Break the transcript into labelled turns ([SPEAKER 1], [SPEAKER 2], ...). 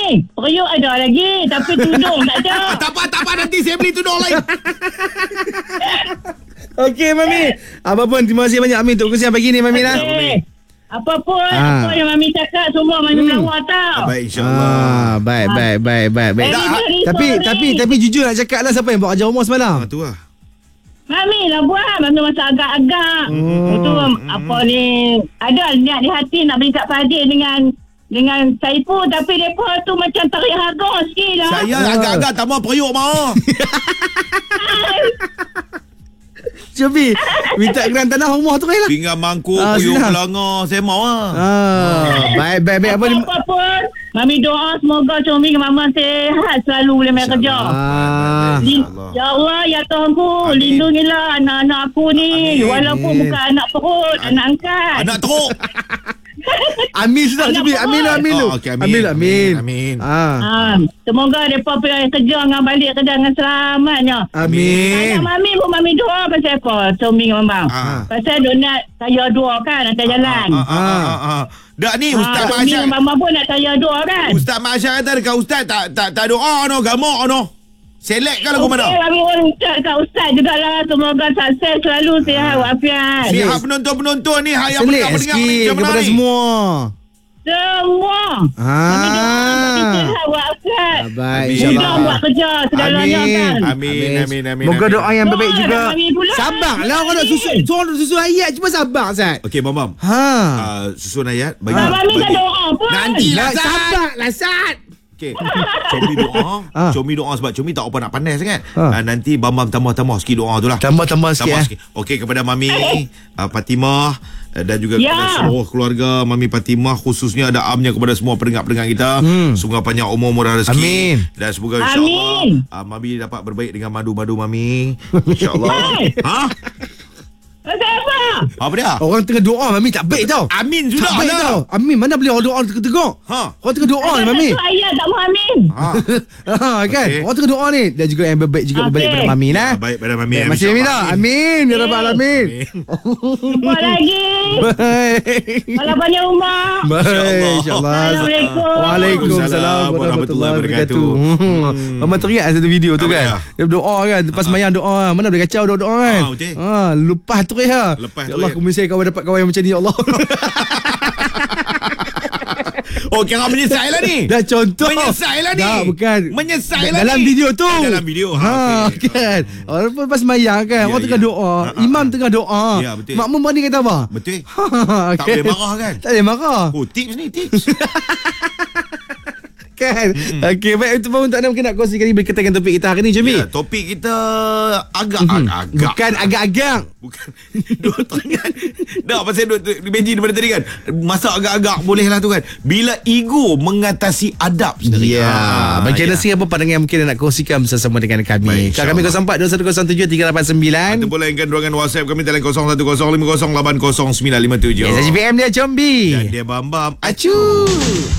[SPEAKER 1] Mami, periuk ada lagi. Tapi tudung tak ada.
[SPEAKER 2] Tak apa. Nanti saya beli tudung lain.
[SPEAKER 3] Okey, Mami. Apa pun, terima kasih banyak Amin untuk kongsian pagi ni, Mami lah.
[SPEAKER 1] Okay. Apa pun apa yang Mami cakap semua Mami melawar tau.
[SPEAKER 2] Baik, insyaAllah.
[SPEAKER 3] Baik. Tapi jujur nak cakap lah, siapa yang buat kerja rumah semalam?
[SPEAKER 2] Tu lah.
[SPEAKER 1] Mami lah buat. Mami masak agak-agak. Itu apa ni, ada niat di hati nak beli kat Fadil dengan Saiful, tapi mereka tu macam tarik harga sikit lah.
[SPEAKER 2] Saya agak-agak tak mau periuk mau.
[SPEAKER 3] Cobi, minta geran tanah rumah tu kan lah.
[SPEAKER 2] Pinggan mangkuk, periuk pelanggar. Saya mau lah.
[SPEAKER 3] Baik.
[SPEAKER 1] Apa pun Mami doa semoga Comi dengan Mama sihat selalu boleh main kerja. Ya Allah, ya Tuhanku, lindungilah anak-anak aku ni.
[SPEAKER 2] Amin.
[SPEAKER 1] Walaupun bukan anak perut, anak angkat.
[SPEAKER 2] Anak teruk.
[SPEAKER 3] Amin sudah, Cobi. Amin lu.
[SPEAKER 2] Okey, amin.
[SPEAKER 1] Semoga mereka pergi kerja dengan balik kerja dengan selamatnya.
[SPEAKER 3] Amin.
[SPEAKER 1] Mami pun Mami doa pasal apa? Comi dengan Mama. Pasal donat saya doa kan atas jalan.
[SPEAKER 2] Dak ni Ustaz Mak
[SPEAKER 1] Comi
[SPEAKER 2] Asyar.
[SPEAKER 1] dengan Mama pun nak saya doa kan.
[SPEAKER 2] Ustaz Mak Asyar kata dekat Ustaz tak doa no, gamak no. Select kan lagu mana?
[SPEAKER 1] Kami pun ucap kat Ustaz jugalah. Semoga sukses selalu, sihat walafiat.
[SPEAKER 2] Sihat penonton-penonton ni. Yang
[SPEAKER 3] Selit
[SPEAKER 2] pendengar
[SPEAKER 3] sikit kepada semua.
[SPEAKER 1] Semua. Kami doa sihat walafiat.
[SPEAKER 3] Baik,
[SPEAKER 1] Mudah
[SPEAKER 3] insyaAllah.
[SPEAKER 1] buat kerja segalanya kan.
[SPEAKER 2] Amin.
[SPEAKER 3] Moga doa yang baik juga.
[SPEAKER 1] Mami pula.
[SPEAKER 3] Sabarlah orang nak susun ayat. Cuba sabar, Zat.
[SPEAKER 2] Okey, Mam. Susun ayat bagi.
[SPEAKER 1] Mami dah doa pun.
[SPEAKER 2] Nantilah Zat.
[SPEAKER 3] Sabarlah, Zat.
[SPEAKER 2] Okey. Comi doa sebab Comi tak apa nak pandai sangat. Nanti Bambam tambah sikit doa tu lah.
[SPEAKER 3] Tambah sikit.
[SPEAKER 2] Okey, kepada Mami Fatimah dan juga kepada seluruh keluarga Mami Fatimah, khususnya ada amnya kepada semua pendengar-pendengar kita. Semoga panjang umur, murah rezeki.
[SPEAKER 3] Amin.
[SPEAKER 2] Dan semoga insya-Allah Mami dapat berbaik dengan madu-madu Mami. Insya-Allah.
[SPEAKER 1] Pasal apa?
[SPEAKER 2] Apa dia?
[SPEAKER 3] Orang tengah doa, Mami tak baik tau.
[SPEAKER 2] Amin sudah
[SPEAKER 3] Tak baik
[SPEAKER 2] lah.
[SPEAKER 3] tau. Amin, mana boleh orang doa tegak-tegak. Orang tengah doa ni, Mami.
[SPEAKER 1] Satu ayat tak mau amin.
[SPEAKER 3] Kan?
[SPEAKER 2] Okey.
[SPEAKER 3] Orang tengah doa ni. Dan juga yang baik juga berbalik pada Mami lah.
[SPEAKER 2] Baik pada Mami.
[SPEAKER 3] Terima kasih, Mami dah. Amin. Ya Rabbal Alamin.
[SPEAKER 1] Jumpa lagi.
[SPEAKER 3] Baik.
[SPEAKER 1] Malam banyak rumah.
[SPEAKER 3] Baik, insyaAllah.
[SPEAKER 1] Assalamualaikum.
[SPEAKER 3] Waalaikumsalam warahmatullahi wabarakatuh. Mama teringat satu video tu kan. Dia berdoa kan. Lepas mayang doa. Mana boleh kacau doa kan.
[SPEAKER 2] Betul.
[SPEAKER 3] Lepas tu ya. Ya Allah, aku mesti kawan dapat kawan yang macam ni, ya Allah.
[SPEAKER 2] Oh, kira menyesal lah ni.
[SPEAKER 3] Dah contoh.
[SPEAKER 2] Menyesal lah ni.
[SPEAKER 3] Dah, bukan.
[SPEAKER 2] Menyesal lah ni.
[SPEAKER 3] Dalam video tu.
[SPEAKER 2] Dalam video. Okay.
[SPEAKER 3] Kan. Orang pun pas mayang kan. Orang tengah doa. Imam tengah doa.
[SPEAKER 2] Ya, betul.
[SPEAKER 3] Makmum berani kata apa?
[SPEAKER 2] Betul.
[SPEAKER 3] Okay.
[SPEAKER 2] Tak boleh marah kan?
[SPEAKER 3] Tak boleh marah.
[SPEAKER 2] Oh, tips ni, tips.
[SPEAKER 3] Kan. Okey, baik, itu pun tak nak mungkin nak kongsikan ni berkaitan dengan topik kita hari ni, Jami.
[SPEAKER 2] Ya, topik kita agak-agak.
[SPEAKER 3] Bukan agak-agak.
[SPEAKER 2] Bukan. Dua teringat. Dah pasal imagine daripada tadi kan. Masak agak-agak boleh lah tu kan. Bila ego mengatasi adab sendiri.
[SPEAKER 3] Ya. Bagi anda apa pandangan yang mungkin nak kongsikan bersama dengan kami. Kami 042107 389.
[SPEAKER 2] Atau boleh lainkan ruangan WhatsApp kami dalam 011050800957.
[SPEAKER 3] SGPM dia Combi.
[SPEAKER 2] Dan dia Bambam.
[SPEAKER 3] Acu.